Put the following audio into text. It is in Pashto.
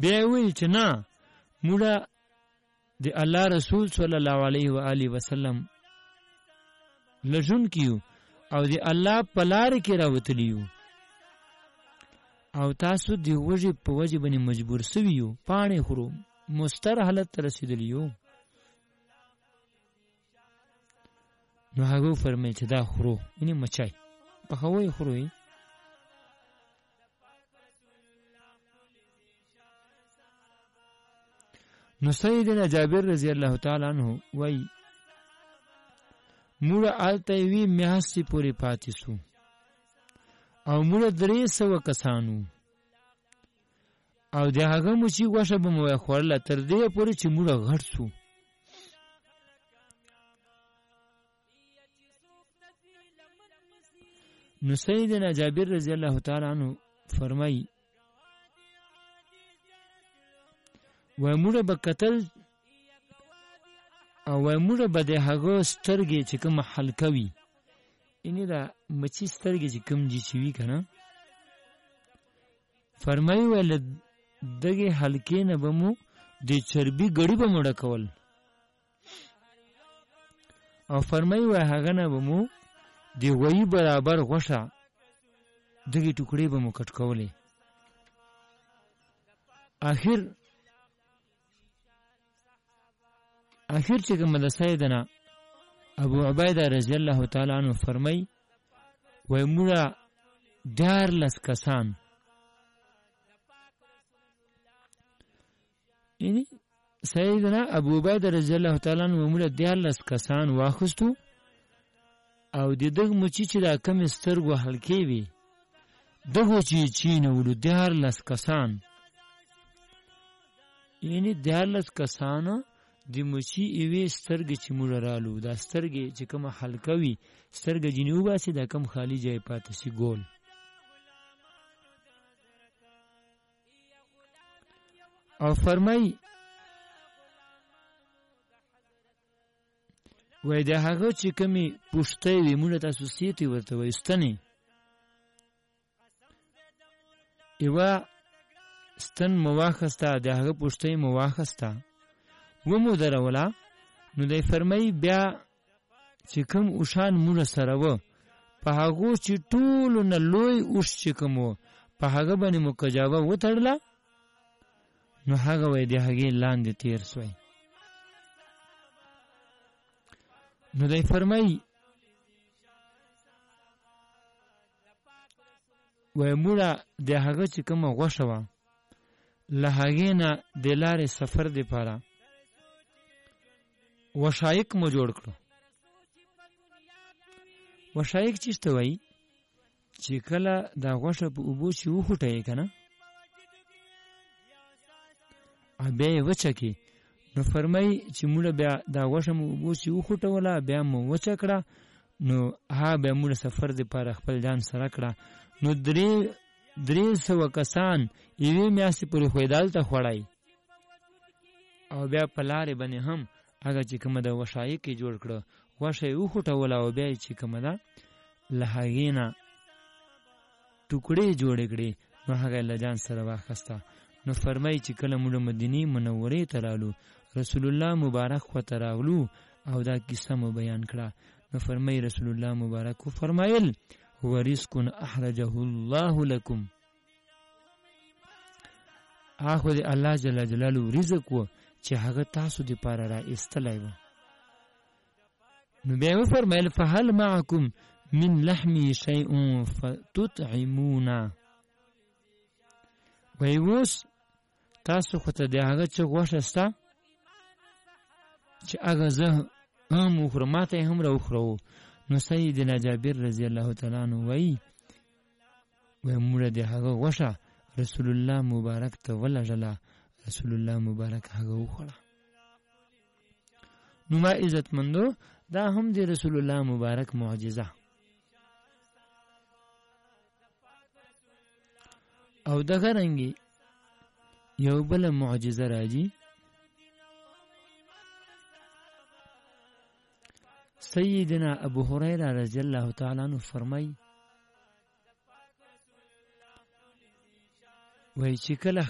بیا وی چې نه موږ د الله رسول صلی الله علیه و آله وسلم لجون کیو او د الله په لار کې راوتلیو او تاسو د وجه په وجه باندې مجبور سویو پانه خورو مستر حالت ته رسیدلیو نو هغه فرمایي چې دا خورو یعنی مچای په خوي خورو نو سیدنا جابر رضی الله تعالی عنہ وای موږ آلته وی میاشتې پورې پاتې سو او موږ 300 کسانو او د هغه مچی غوښه به مو خورله تر دې پورې چې موږ غړ سو نو سیدنا جابر رضی الله تعالی عنہ فرمای و موږ به قتل او موږ به د هغه سترګې چې کوم حلقوي اینی دا مچی سترګې چې کوم جی چوي کنه فرمایي ول دغه حلقې نه به مو د چربي غړي به مړ کول او فرمایي و هغه نه به مو د وی برابر غوښه دغه ټوکړې به مو کټ کولې اخر چې کوم د سیدنا ابو عبیده رضی الله تعالی عنہ فرمای وای موږ 14 کسان یعنی سیدنا ابو عبیده رضی الله تعالی عنہ موږ 14 کسان واخستو او د دغه مچی چې دا کم سترګو حلقې وي دغه چې نه ولو 14 کسان یعنی 14 کسانو د مچی ایوي سترګې چې موږ رالو دا سترګې چې کومه حلقه وي سترګې جنو باسي دا کم خالی ځای پاتې شي ګول او فرمای وای دا هغه چې کومي پښتې وي موږ تاسو سیتي ورته وایستنی ایوا ستن مواخسته دا هغه پښتې مواخسته ومو درولا نو دای فرمای بیا چې کوم اوشان مونږ سره و په هغه چې ټول نه لوی اوش چې کوم په هغه باندې مکجاوه وتړله نو هغه وای دی هغه لاندې تیر سوی نو دای فرمای وای مونږ د هغه چې کوم غوښه و له هغه نه د لارې سفر دی پاره وشایک مو جوړ کړو وشایک چیشته وای چې کله دا غوښه په اوبو چې وخټای کنه ا به وچکی نو فرمای چې موږ بیا دا غوښه مو اوبو چې وخټوله بیا مو وچکړه نو ها به موږ سفر دی پر خپل ځان سره کړه نو 300 کسان یوه میاشتې پورې خویدال ته خوړای او بیا په لارې باندې هم هغه چې کومه د وشایي کې جوړ کړو غوښه یې وخټوله او بیا چې کومه ده له هغې نه ټوکړې جوړې کړې نو هغه له ځان سره واخیسته نو فرمایي چې کله موږ مدینې منورې ته رالو رسول الله مبارک خواته راغلو او دا کیسه مو بیان کړه نو فرمایي رسول الله مبارک فرمایل هو رزق احرجه الله لكم هغه دی الله جل جلاله رزق و چې هغه تاسو دی پاره را استلای و نو بیا فرمایل فهل معكم من لحم شيء فتطعمون وای وس تاسو خو ته دی هغه چې غوښه ستا چې هغه زه هم خرماته هم راوخرو نو سیدنا جابر رضی الله تعالی عنہ وای موږ دی هغه غوښه رسول الله مبارک ته ولجلا رسول الله مبارک هغه وخړه نو ما عزت مندو دا هم دی رسول الله مبارک معجزه او دغه رنګي یو بل معجزه راځي سیدنا ابو هريره رضی الله تعالی عنہ فرمای وای چې کله